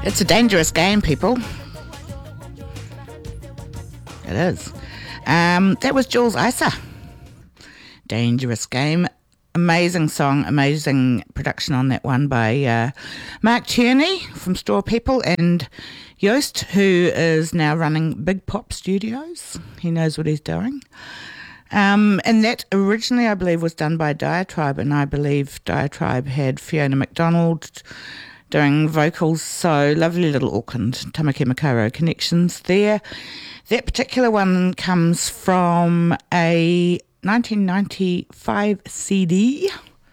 It's a dangerous game, people. It is. That was Jules Isa. Dangerous Game. Amazing song, amazing production on that one by Mark Tierney from Straw People and Joost, who is now running Big Pop Studios. He knows what he's doing. And that originally, I believe, was done by Diatribe, and I believe Diatribe had Fiona McDonald doing vocals, so lovely little Auckland Tamaki Makaurau connections there. That particular one comes from a 1995 CD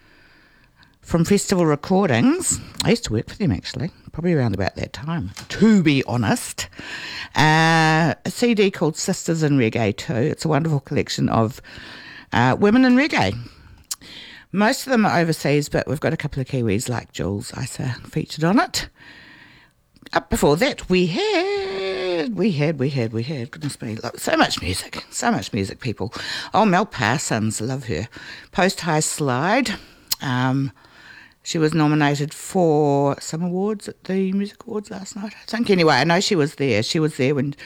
from Festival Recordings. I used to work for them, actually, probably around about that time, to be honest. A CD called Sisters in Reggae 2. It's a wonderful collection of women in reggae. Most of them are overseas, but we've got a couple of Kiwis like Jules Isa featured on it. Up before that, we had, goodness me, look, so much music, people. Oh, Mel Parsons, love her. Post High Slide. She was nominated for some awards at the Music Awards last night, I think. Anyway, I know she was there. She was there when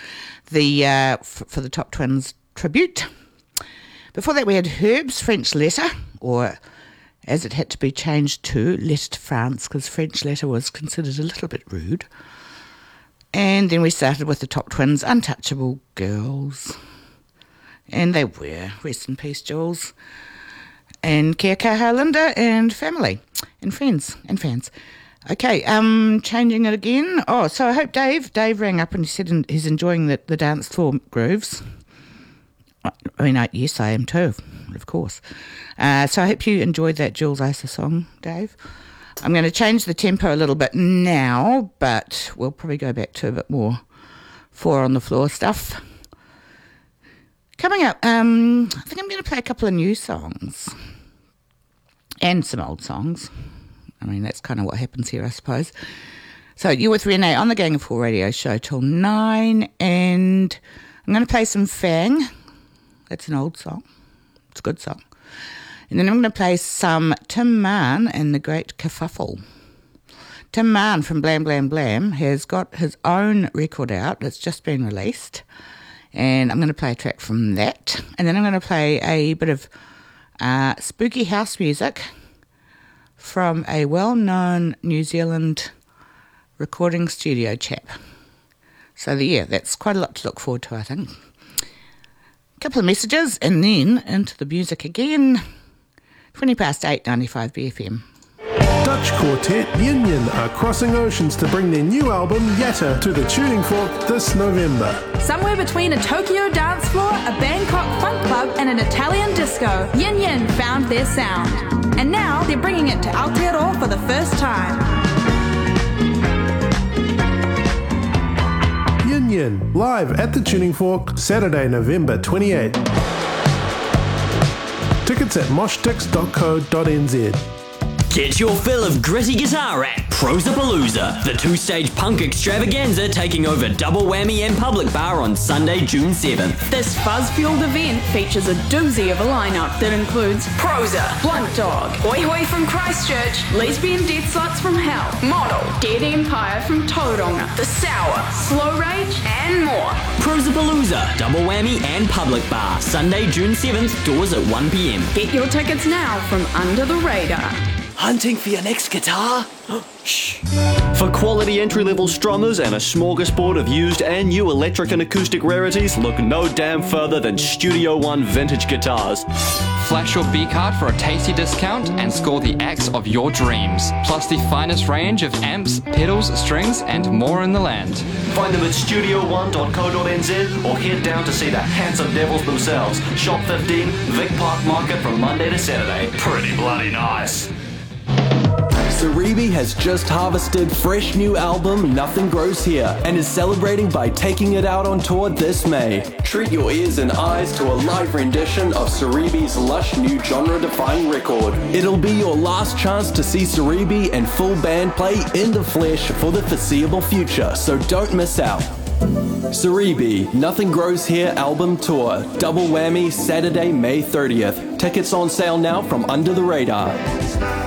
for the Top Twins tribute. Before that, we had Herb's French Letter, or as it had to be changed to Letter to France, because French Letter was considered a little bit rude. And then we started with the Top Twins, Untouchable Girls. And they were, rest in peace, Jules. And Kia kaha Linda and family and friends and fans. Okay, changing it again. Oh, so I hope Dave rang up and he said he's enjoying the dance floor grooves. I mean, yes, I am too, of course. So I hope you enjoyed that Jules Isa song, Dave. I'm going to change the tempo a little bit now, but we'll probably go back to a bit more four on the floor stuff. Coming up, I think I'm going to play a couple of new songs and some old songs. I mean, that's kind of what happens here, I suppose. So you're with Renee on the Gang of Four radio show till 9, and I'm going to play some Fang. That's an old song. It's a good song. And then I'm going to play some Tim Mann and the Great Kerfuffle. Tim Mann from Blam Blam Blam has got his own record out. It's just been released. And I'm going to play a track from that. And then I'm going to play a bit of spooky house music from a well-known New Zealand recording studio chap. So, yeah, that's quite a lot to look forward to, I think. A couple of messages and then into the music again. 8:20, 95 BFM. Dutch quartet Yin Yin are crossing oceans to bring their new album Yatta to the Tuning Fork this November. Somewhere between a Tokyo dance floor, a Bangkok funk club and an Italian disco, Yin Yin found their sound. And now they're bringing it to Aotearoa for the first time. Yin Yin, live at the Tuning Fork, Saturday, November 28th. Tickets at moshtix.co.nz. Get your fill of gritty guitar at Prosapalooza, the two-stage punk extravaganza taking over Double Whammy and Public Bar on Sunday, June 7th. This fuzz-fueled event features a doozy of a lineup that includes Prosa, Blunt Dog, Hoi Hoi from Christchurch, Lesbian Death Sluts from Hell, Model, Dead Empire from Tauranga, The Sour, Slow Rage, and more. Prosapalooza, Double Whammy and Public Bar, Sunday, June 7th, doors at 1 p.m. Get your tickets now from Under the Radar. Hunting for your next guitar? Shh. For quality entry-level strummers and a smorgasbord of used and new electric and acoustic rarities, look no damn further than Studio One vintage guitars. Flash your B-card for a tasty discount and score the axe of your dreams. Plus the finest range of amps, pedals, strings and more in the land. Find them at studio1.co.nz or head down to see the handsome devils themselves. Shop 15, Vic Park Market from Monday to Saturday. Pretty bloody nice. Saribi has just harvested fresh new album Nothing Grows Here and is celebrating by taking it out on tour this May. Treat your ears and eyes to a live rendition of Saribi's lush new genre-defying record. It'll be your last chance to see Saribi and full band play in the flesh for the foreseeable future, so don't miss out. Saribi, Nothing Grows Here album tour, Double Whammy, Saturday, May 30th. Tickets on sale now from Under the Radar.